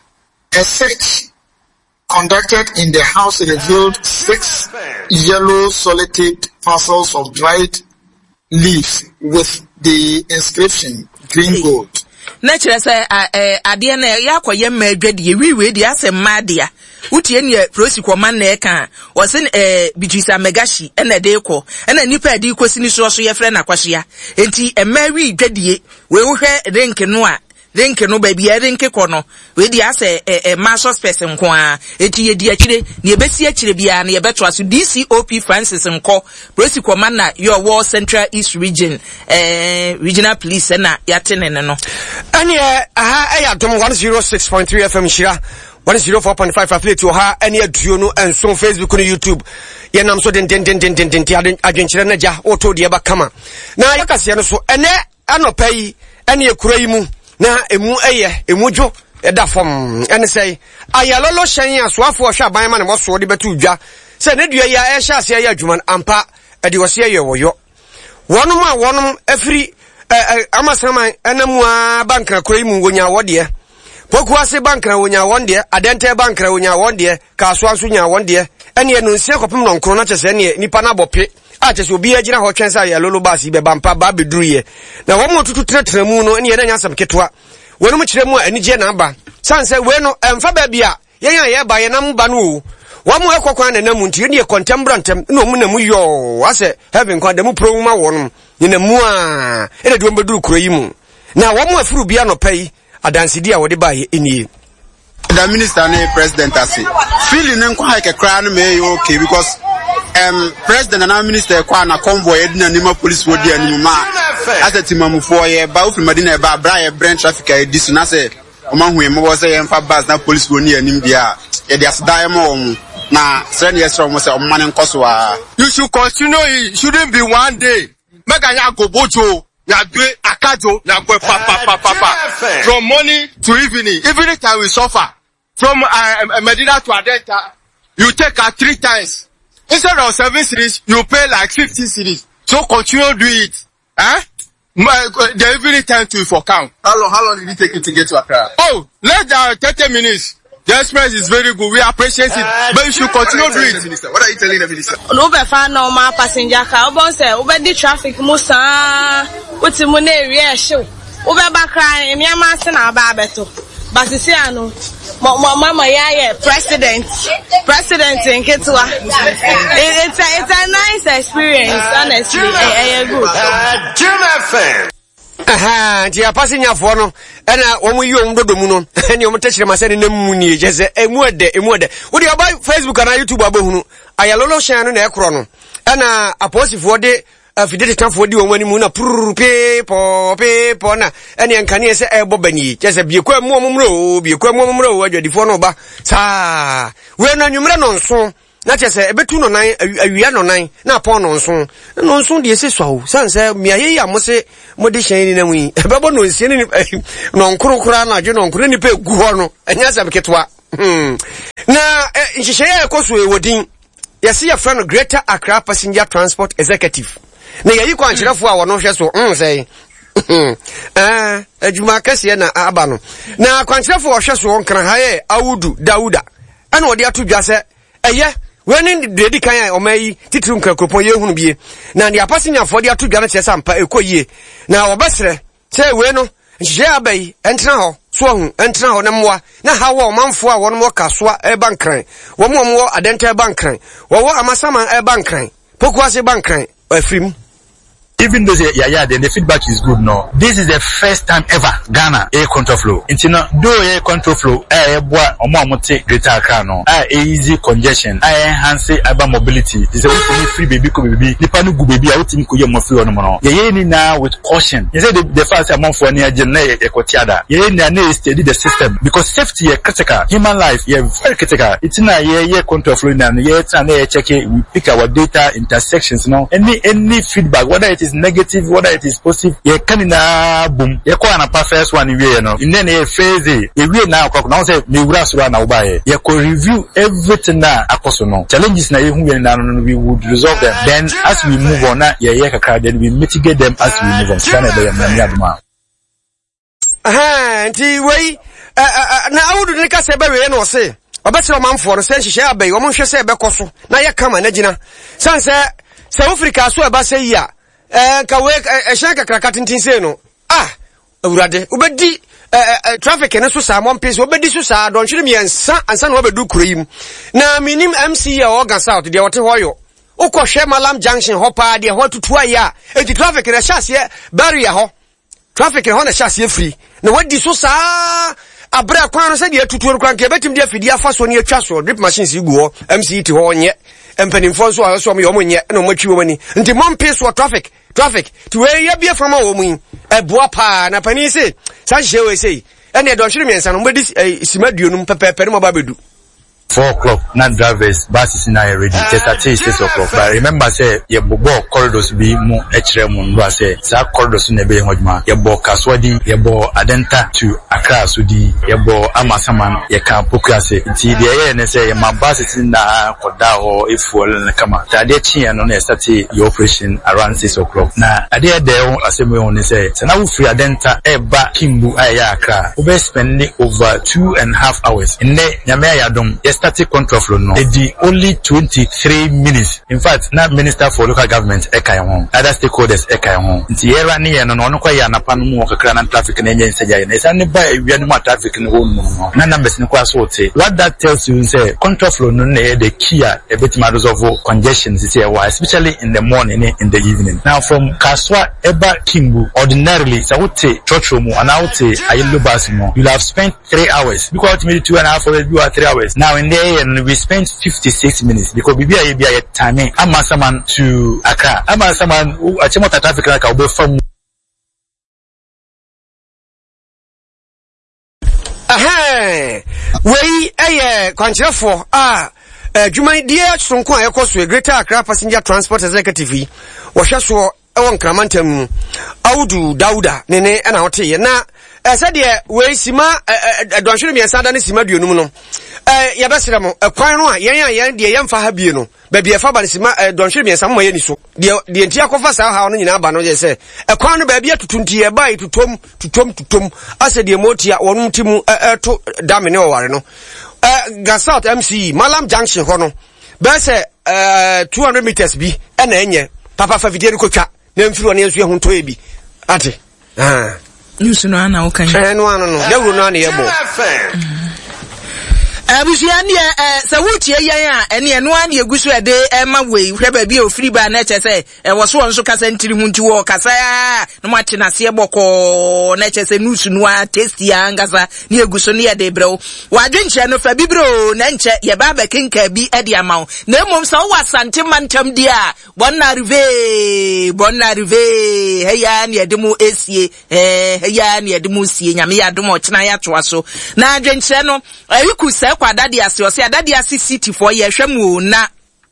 A search conducted in the house revealed six yellow solid parcels of dried leaves with the inscription green gold. Nature say ade na yakoye madwade wiwe de asem dia utie ne prosi kwoma na eka o se eh Beatrice Amegashi ena de ko ena nipa de kosi ni so so ye frɛ na kwahia enti emawi dwadie we wo hwɛ rank no a rank no ba bia rank ko no we di ase eh maso space nko a enti ye di akire ne ebesi akire bia na ye beto aso D C O P Francis nko prosi kwoma na your war Central East Region eh regional police na yatene ne no ani eh aha eh adom one oh six point three F M Shira one oh four point five affiliate ha any aduo no enso Facebook no YouTube ye nam so den den den den den den adwenkyere na ja oto de ba kama na yakase no so ene anopa yi ene ekura yi mu na emu eye emudwo eda fom ene sei ayalolo hyen asoafo hwa aban ma ne mo so de betu dwa se ne dua ya e hya ase ya adwuman ampa ede wose ye woyo wonum a wonum afiri amasaman enamu a bankra kura yi mu wonya wode Poku ase bankra wonya wonde adente bankra wonya wonde kaso anso nya wonde ene no nsia kopem no nkro na kyese ne nipa na bope a kyese obi agyina ho twensa ya lolo basi be bampa ba bedruye na wo mo tutu tretre mu no ene ye nya sam ketwa wonu mu kyerɛ mu anije na aba sanse we no emfa ba bia ye yan ye ba ye nam ba no wo mo ekokwan na namu nti ne contemporantem no mu na mu yo ase heaven kwa de mu pro ma wonum ni na mu a ene de wo bedru kro yi mu na wo mo afuru bia no pai adansidi a wode ba ye enie the minister and president ase feeling nko ha ke kra no me okay because um president and minister kwa na convoy edina nima police wodi animu ma asetimamufo ye ba ofri madina ba bra ye brain traffic e disu na se o ma hu e mo say ye mfa bus na police woni anim dia ye dia sedai mo mu na send yes from say o man nkoso a you should continue. It shouldn't be one day make anya go bojo ya do akajo na go pa pa pa pa pa from morning to evening evening time we suffer from uh, Medina to Adenta you take her three times instead of seven series you pay like fifty series so continue do it eh my, the evening time to for count. How long how long did it take you to get to Accra? Oh, less than thirty minutes. The express is very good. We appreciate it, uh, but you should continue to do it. Minister, what are you telling the minister? Ube fa normal passenger car. Ube say ube di traffic musa. Uti mune area show. Ube ba crying. Mi ama se na ba beto. Basi si ano. Mama ya ye president. President in Ketua. It's a it's a nice experience. Honestly, eh good. Jim F M. Aha, ti apase nyafo no ena omo yi omo dodo mu no ene omo techire masene na mu ni jeze emu ede emu ede wo de oba Facebook na YouTube abahunu ayalolo hyan no na ekro no ena aposifo de afidete tanfo di won animu na pruru pepo pepo na ene nkane se ebo bani chese biekwa mu omumro biekwa mu omumro adwadifo no ba saa we na nwumre no nso na chese ebetu no nan awia no nan na pon no nso no nso de ese swawo sanse miaye ya mose mode hyan ni na mu ebebo no nsie ni no nkorokora na adwe no nkoro ni pe gu ho no enya sam ketwa hmm na nhihye ekoso ewodin yesi ya friend Greater Accra Passenger Transport Executive na yayi kwa nchirafo a wono hwe so mm sei eh adwuma kase na aba no na kwa nchirafo wo hwe so nkran haye Awudu Dauda ana odi atodwa se eye wani dedi kan ya omayi titru nkan kopon ye hunu bie na dia passenger for dia atodwa na chesa mpa ekoyie na obesre se we no nhye abai entra ho so hu entra ho na mwa na hawo manfo a wono mo kasoa e bankran wo mo mo adenta bankran wo wo amasama e bankran pokuase bankran afrim. Even though yeah, yeah, then the feedback is good. No, this is the first time ever Ghana air control flow. It's not though air control flow. Eh, boy, omo Greater Accra no. Eh, easy congestion. Eh, enhance urban mobility. This is a free baby, ko baby. The panu go baby. I would think you must feel no more. Yeah, yeah, now with caution. You say the the first amount for near general ekotiada. Yeah, yeah, now steady the system because safety is critical. Human life, yeah, very critical. It's not yeah, yeah, control flow now. Yeah, it's and yeah, check it. We pick our data intersections. No, any any feedback, whether it is negative, whether it is positive, ye can na boom. Ye ko na first one we no. In then ye phase ye we now ko now say me wura so na oba ye. Ye ko review everything na akoso no. Challenges na ye hu we na no we would resolve them. Then as we move on na ye ye kakra then we mitigate them as we move on. Sana be ya mani aduma. Aha, nti we na Awudu ne ka se be we no say. Obetro manfo no say hihye abai, wo mo hwe se be koso. Na ye kama na gina. San se South Africa so e ba say ya. Eh ka we eh shanka krakatintin se no ah awurade obedi eh traffic ne so sa mo mpese obedi so sa don hwere miensa ansa na obedu kuroyim na minim M C ya Oga South de wote hoyo ukɔhwɛ Malam Junction ho pa de ho tutu aya enti traffic na hyase barrier ho traffic ho na hyase free na wadi so sa abra kwan no se de tutu kwan ke betim de afidi afa so ne atwa so drip machines gu ho M C ti ho nye empanimfo so aso mo yo nye na mo twi wo mani nti mo mpese wo traffic traffic to where you be from a woman a boa pa na pani say san shewe say ene don hwere miensa no mbedi simaduo no pepepe no mababedu four o'clock, not drivers, buses in already. Just at six o'clock. But remember, say, ye bobo corridors be mo hrem no say, sa corridors ne be hojma. Ye bo Kaswadi, ye bo Adenta to Accra Sudi, ye bo Amasaman, ye kan Pokrase. Nti de ye ne say ye ma buses in na koda ho efuel na kama. Tade chi no na start your operation around six o'clock. Na ade de on asemi on say, say na wo free Adenta e ba Kimbu aya Accra. We spend over two and a half hours. Nne nyame ayadom static control flow no the only twenty-three minutes. In fact, not Minister for Local Government eka hon, other stakeholders eka hon. Nti era ni ye no no kwa ya napa no mu kakra na traffic na enye nseja ye na isa ne ba ewia no traffic no ho no na numbers ni kwa so te. What that tells you say control flow no na the key a betima resolve congestion is here, especially in the morning and in the evening. Now from Kaswa Eba Kimbu, ordinarily sa wote church mu and out ayelo bus mo, you'll have spent three hours because maybe two and a half hours you are three hours. Now in there and we spent fifty-six minutes because bibi aye bia time Amasaman to Accra. Amasaman achemota traffic na ka obe fam. Aha we eh kwanchefo ah adwuma dia sonko ayekoso Greater Accra Passenger Transport Executive wo hweso ewon kramantam Awudu Dauda nene na hote ye na esade we sima adwanhwere miensa da ne sima duonum no eh ya besere mo kwan no a yen ayen de yemfa ha bie no ba bie fa ba ne sima adwanhwere miensa mo ye ni so de de ntia kofa sa ha no nyina ba no je se kwan no ba bie tutunti e ba tutom tutom tutom ase de motia wonum timu to dam ne oware no eh Gasouth M C Malam Junction ho no ba se eh two hundred meters bi e na enye papa fa video ko twa na mfiri wona yesu ehunto e bi ate ah news no ana okan eh no ano no dawro no ana yebo abusia ne eh se wutie yan a ene eno an eguso ede e ma we hwe ba bi ofiri ba na chese e wo so nso kasa ntiri hu nti wo kasa no ma te na se boko na chese nusu no a testi ya ngasa ne eguso ne ede brew wadwenche no fa bibro na nche ye ba ba kenka bi ede amaw na mom sa wo asante mantam dia bonna rive bonna rive heya ne ede mu esie eh heya ne ede mu sie nyame ya dom ochena ya toa so na adwenche no ayiku se kwa dade ase o se dade ase city for ye hwemu na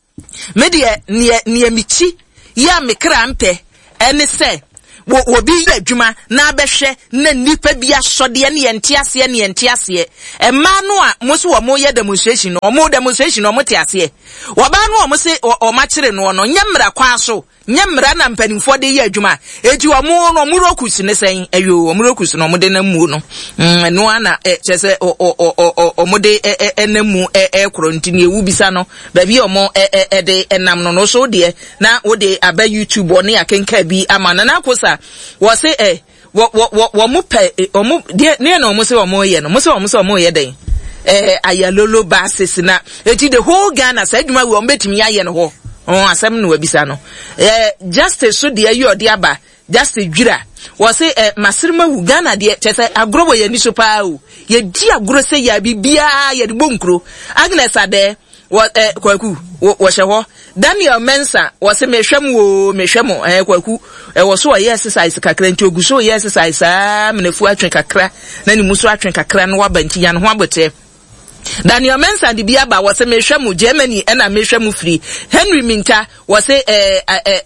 me de ne ne michi ya mekra mpe ene se wo bi adwuma na abehwe na nipa bi asode ne yente ase ne yente ase e ma no a mo so wo mo ye demonstration no mo demonstration no mo te ase wo ba no mo se o ma kire no no nyamra kwa so nyamra na mpanimfo de ye adwuma eti wo mo no mo rokusi ne sen ayo wo mo rokusi no mo de na mu no no ana e chese o o o o mo de enamu e kronti ne ewu bisa no ba bi o mo e de enam no no so de na wo de aba YouTube one akenka bi ama na na kosa wo se eh wo wo wo mo pe o mo de ne na mo se wo mo ye no mo se wo mo se wo mo ye den eh ayalolo basis na eti the whole Ghana sa adwuma we o betimi aye no ho on asem no wabisa no eh justice so de ayi ode aba justice dwira wo se eh masirma wu Ghana de chese agrobo ye ni so pa o ye di agro se ya bibia ye de bonkro Agnes ade wo eh kwaku wo hyeho Daniel Mensa wo se mehwem wo mehwem eh kwaku eh wo so ye exercise kakra nti oguso ye exercise ah menefu atwen kakra na ni muso atwen kakra no wabanti ya no ho abote Daniel Mensa di bia ba wase mehwemu Germany ena mehwemu free Henry Minta wase eh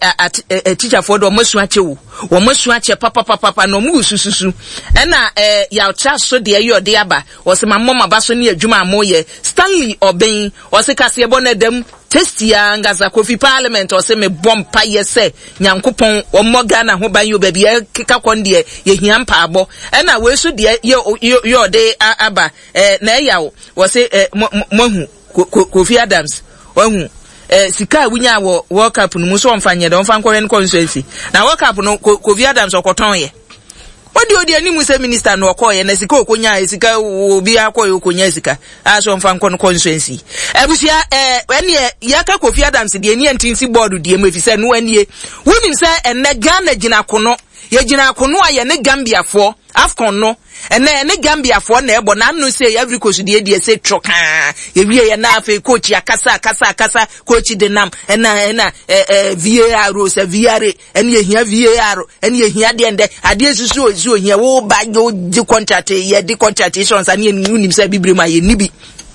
eh teacher for do masu achewu wo masu ache papa papa no mu sususu ena eh ya cha so de ayo de aba wase mamma ba so ne adwuma amoye Stanley Oben wase kase ebo na dem testia ngaza Kofi Parliament wase me bompa yese nyankopon wo moga na ho ban yo ba bia keka konde ye hia mpa abo ena we so de yo de aba eh na yawo wase eh mohu Kofi Adams wahu eh sika wunya wo World Cup no muso omfanye de omfa nkore constituency na World Cup no Kofi Adams okoton ye odi odi ani musa minister no okoye na sika okonya sika obi akoye okonya sika aso omfa nkon constituency ebusia eh ene yaka Kofi Adams de eni antinsi board de emefise no anie wonim se enne Ghana gina kono ye gina kono aye ne Gambia fo Afcon no ene ene Gambia fo na ebo na no say every coach de de say troka ye wie ye na afi coach akasa akasa akasa coach de nam ena ena eh V A R se V R ene ye hia V A R ene ye hia de ende ade susu ozu hia wo ba yo di contract ye di contractations ani unim say bibrema ye nibi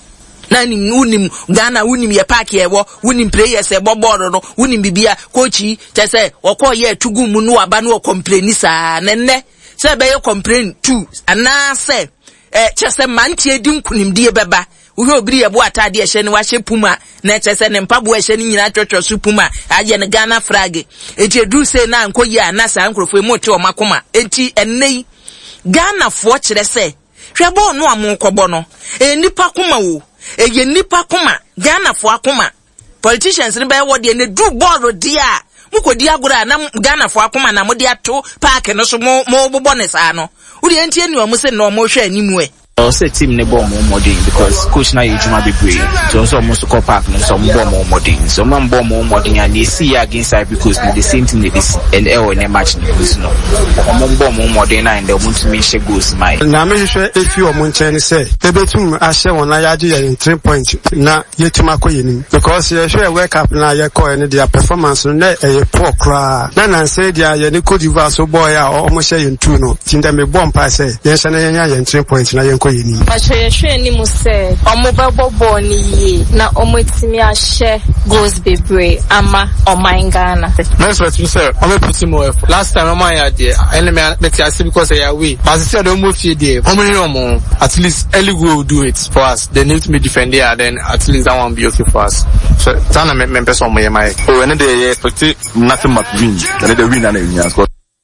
na ni unim Ghana unim ye park ye wo unim players e bobodo no unim bibia coach tese okoye tugu mu no aba no complain sa nenne se be you complain too ana se eh chese mantie di nkunimdie beba wo obiri ebo atade ehye ne wa hye puma na chese ne mpabo ehye ne nyina twotwo su puma aje ne Ghana flag enti edu se na nkoyi anasa nkrofo emu te o makoma enti ennei Ghana fo kire se hwebo no amonkobo no e nipa koma wo e ye nipa koma Ghana fo akoma politicians ne be wo de ne du ball dia mukodi agura na Ghana fo akoma na modi ato park no so mo mo bonus ano uri entie ni o mo se no mo hwe animu e o se team ne bomb mo modern because coach na yejuma bebre so so mo so call park no so mo bomb mo modern so mo bomb mo modern and they see against Ivory Coast the same thing they this and e o ne match no no mo bomb mo modern and they want to make sure goals my na me hwe efi o mo nchen se ebetum ahye won na yaje ye three points na yetuma koyenim because ye hwe World Cup na ye call any their performance no na e poor cra na na say dia ye ne Cote d'Ivoire so boy a o mo hye two no tinda me bomb pa say ye hye na ye nya ye three points na ye koyenim Pache hwe ni mu se omo bebo bo ni ye na omo timi ahye goals bebre ama oman Ghana next what you say omo put more effort last time omo ya there any me better say because they are we but say they move here there omo ni omo at least early goal will do it for us they need to be defend there then at least that one be okay for us so tana me me person omo ye my oh when they expect nothing but win they dey win and they win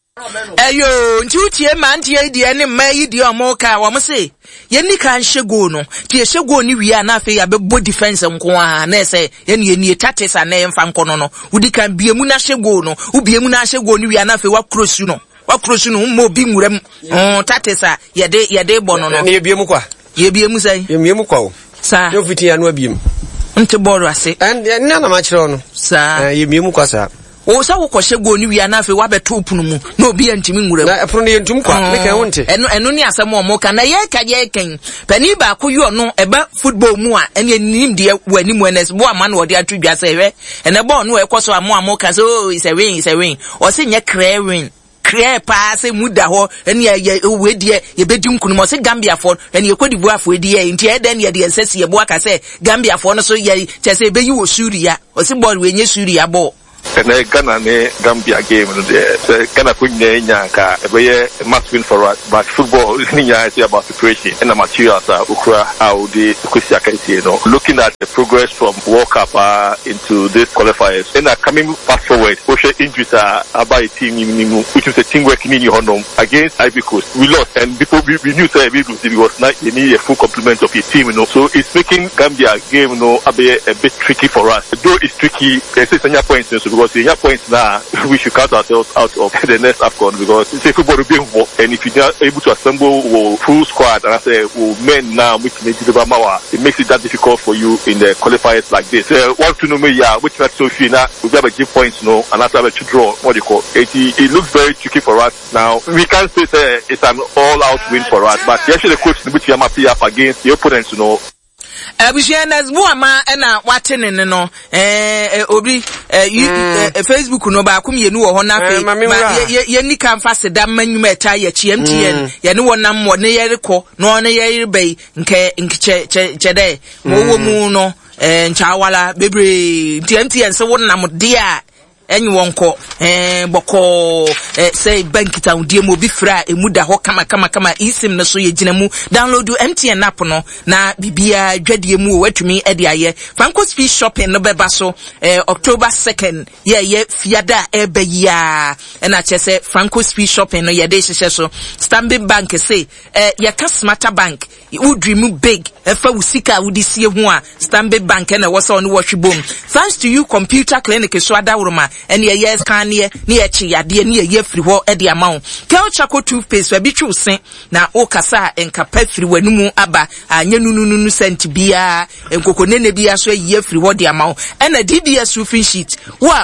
eyo nti utie ma nti e die ne ma yi die omoka wo mo se ye ni kan hyego no ti hyego ni wi ana afi ya bebo defense nko a na se ye ni ni tatisa na ye mfa nko no no udi kan biemu na hyego no ubiemu na hyego ni wi ana afi wa cross no wa cross no mo bi nwuram oh tatisa ye de ye de bo no no ye biemu kwa ye biemu sai ye biemu kwa sa no fiti anu abiem nte boro ase and na na ma kire no sa ye miemu kwasa o sa wo kwhye go ni wi na afi wa beto punu mu na obi antimi nwura na epono ne ntum kwa me kan wonte eno eno ni asem o mo kan na ye ka ye ken pani ba ko yo no eba football mu a ene nim de wani mu enes bo ama na ode atudwa se hwe ene bo no e koso amo amo ka so is a win is a win o se nye clear win clear pass muda ho ene ye we die ye bedi nkunu mo se Gambia for ene ye kwadibu afo edi ye nti e den ye de ensesi ye bo aka se Gambia for no so ye chese be yi wo Suria o se ball we nye Suria ball and uh, Ghana ne Gambia game no there. So Ghana kunya nyaka e must win for us, but football is about preparation and the materials are ukra how the kusiaka you know. Looking at the progress from World Cup uh, into this qualifiers and uh, coming fast forward, social injuries are about a team which is a team working in your home against Ivory Coast. We lost and before we, we knew that we lose because now you need a full complement of your team, you know. So it's making Gambia game you know a bit, a bit tricky for us. Though it's tricky, there's a point so because in your points now, we should count ourselves out of the next AFCON because it's a football will be involved. And if you're not able to assemble a full squad and I say, well, men now, which make it makes it that difficult for you in the qualifiers like this. Uh, one to know me, yeah, which not so few now, we have a give points, no, and after to draw, what do you call it? It looks very tricky for us now. We can't say uh, it's an all-out win for us, but actually the coach, which you are up against the opponents, you know. Abushianas buama na watene no eh obi eh Facebook no ba kum ye nu wo ho na fe ye ni kan fa seda manyuma eta ye chiem tien ye ne wonam mo ne ye rekọ no ne ye rebei nke nke chede mo wo mu no eh nchawala bebre tiem tien se wonam de a enyi wonko eh boko eh say bank town die mo bi fra emuda ho kama kama kama isim na so ye gina mu download M T N app no na bibia dwadie mu watumi e de aye Franco Speed Shopping no beba so eh October second ye ye fiada e be ya e na chese Franco Speed Shopping no ye de hye so Stanbic Bank say eh ye ka Smarter Bank u dream big e fa usika u di sie ho a Stanbic Bank na wo so no wo hwebom thanks to you computer clinic so adawroma and ye yes can ye near chi yade ne ye free ho e de amount Kel Chaco toothpaste we bi twusen na o kasa enka pa free wanumu aba anya nununu cent bia enkoko nene bia so ye free ho de amount and a D B S roofing sheet wa